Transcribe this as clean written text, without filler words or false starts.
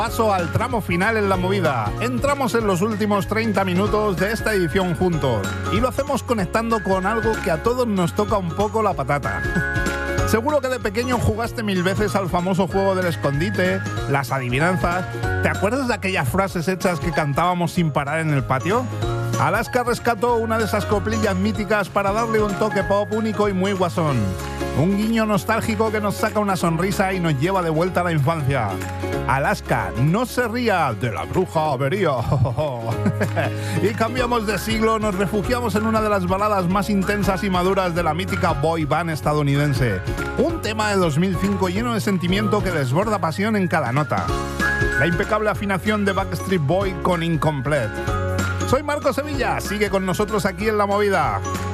Paso al tramo final en la movida. Entramos en los últimos 30 minutos de esta edición juntos y lo hacemos conectando con algo que a todos nos toca un poco la patata. Seguro que de pequeño jugaste 1000 veces al famoso juego del escondite, las adivinanzas. ¿Te acuerdas de aquellas frases hechas que cantábamos sin parar en el patio? Alaska rescató una de esas coplillas míticas para darle un toque pop único y muy guasón. Un guiño nostálgico que nos saca una sonrisa y nos lleva de vuelta a la infancia. Alaska, no se ría de la bruja avería. Y cambiamos de siglo, nos refugiamos en una de las baladas más intensas y maduras de la mítica boy band estadounidense. Un tema de 2005 lleno de sentimiento que desborda pasión en cada nota. La impecable afinación de Backstreet Boy con Incomplete. Soy Marco Sevilla, sigue con nosotros aquí en La Movida.